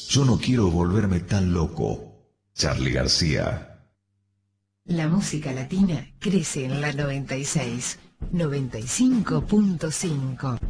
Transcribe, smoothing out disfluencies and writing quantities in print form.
Yo no quiero volverme tan loco. Charly García. La música latina crece en la 96, 95.5.